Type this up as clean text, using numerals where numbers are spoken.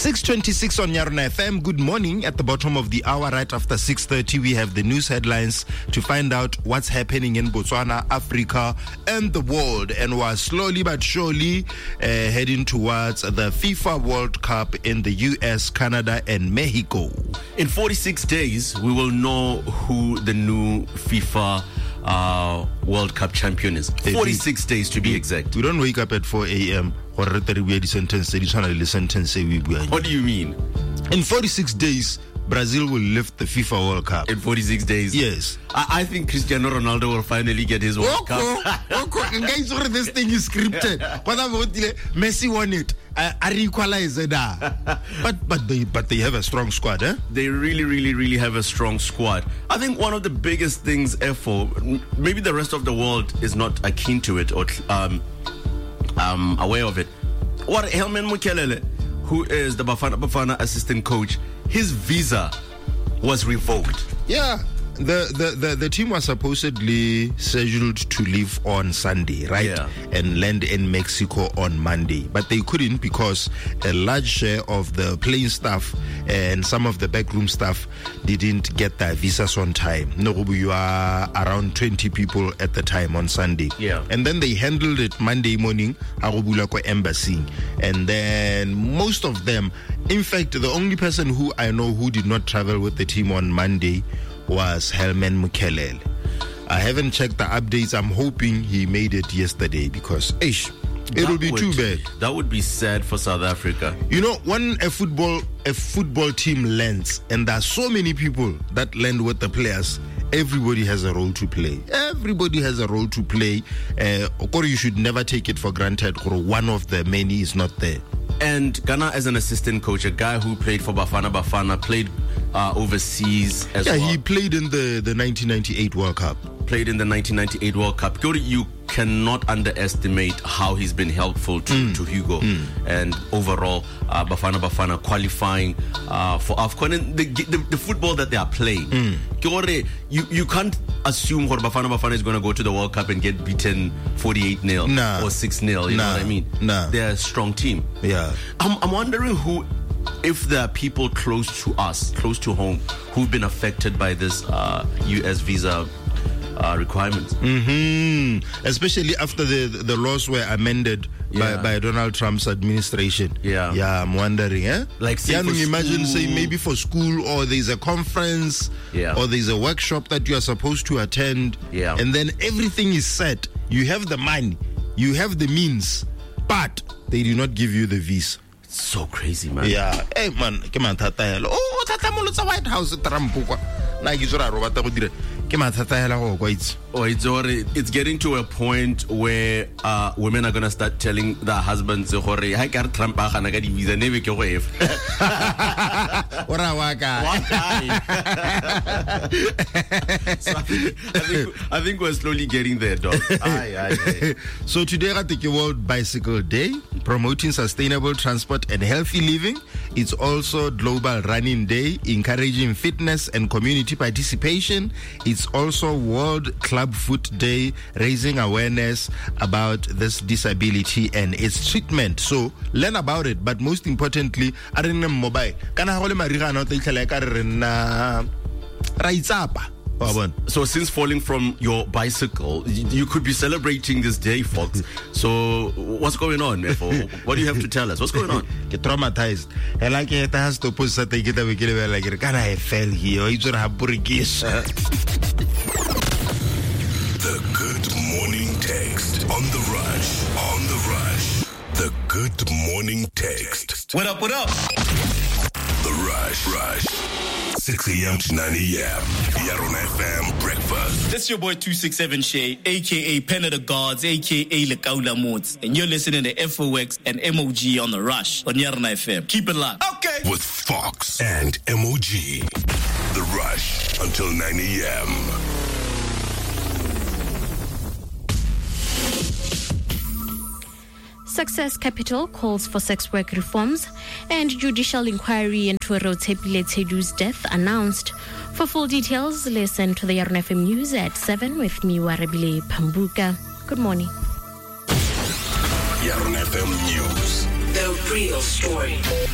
6:26 on Yarona FM. Good morning. At the bottom of the hour, right after 6:30, we have the news headlines to find out what's happening in Botswana, Africa, and the world. And we're slowly but surely heading towards the FIFA World Cup in the US, Canada, and Mexico. In 46 days, we will know who the new FIFA World Cup champion is. 46 days to be exact. We don't wake up at 4 a.m. What do you mean? In 46 days, Brazil will lift the FIFA World Cup. In 46 days? Yes. I think Cristiano Ronaldo will finally get his World Cup. Guys, this thing is scripted. Messi won it. I equalize it. But they have a strong squad, eh? They really have a strong squad. I think one of the biggest things, therefore, maybe the rest of the world is not akin to it or aware of it. What Helman Mukelele, who is the Bafana assistant coach, his visa was revoked. Yeah. The team was supposedly scheduled to leave on Sunday, right? Yeah. And land in Mexico on Monday. But they couldn't because a large share of the playing staff and some of the backroom staff didn't get their visas on time. No, you are around 20 people at the time on Sunday. Yeah. And then they handled it Monday morning, Arubulako Embassy. And then most of them, in fact, the only person who I know who did not travel with the team on Monday was Helman Mukelele. I haven't checked the updates. I'm hoping he made it yesterday because it will be too bad. That would be sad for South Africa. You know, when a football team lands and there are so many people that land with the players, everybody has a role to play. Everybody has a role to play. You should never take it for granted or one of the many is not there. And Ghana, as an assistant coach, a guy who played for Bafana, played overseas as well. Yeah, he played in the 1998 World Cup. Played in the 1998 World Cup. You cannot underestimate how he's been helpful to Hugo. And overall, Bafana qualifying for AFCON. And the football that they are playing. You can't assume Bafana is going to go to the World Cup and get beaten 48-0 or 6-0. You know what I mean? They're a strong team. Yeah. I'm wondering if there are people close to us, close to home, who've been affected by this US visa requirements. Especially after the laws were amended by Donald Trump's administration. Yeah, I'm wondering, like, can you imagine, say, maybe for school, or there's a conference, or there's a workshop that you are supposed to attend, and then everything is set. You have the money, you have the means, but they do not give you the visa. So crazy, man. Yeah. Hey, man, come on, Tata. Oh, Tata Molotsa White House, Trump. It's getting to a point where women are gonna start telling their husbands, "I got Trump, I got visa, never go away." So I think we're slowly getting there, dog. So today at the World Bicycle Day, promoting sustainable transport and healthy living. It's also Global Running Day, encouraging fitness and community participation. It's also World Club Foot Day, raising awareness about this disability and its treatment. So learn about it, but most importantly, arena mobile. So since falling from your bicycle, you could be celebrating this day, folks. So what's going on? What do you have to tell us? What's going on? Get traumatized. I like it has to put something like, can I fell here? The Good Morning Text on the Rush. The Good Morning Text. What up? The Rush. 6 a.m. to 9 a.m. Yarona FM Breakfast. This is your boy 267 Shay, a.k.a. Pen of the Gods, a.k.a. Lekaula Modes. And you're listening to FOX and MOG on The Rush on Yarona FM. Keep it locked. Okay. With Fox and MOG. The Rush until 9 a.m. Success Capital calls for sex work reforms, and judicial inquiry into Rotepile Tsedu's death announced. For full details, listen to the Yarona FM News at 7 with me, Warabile Pambuka. Good morning. Yarona FM News. The real story.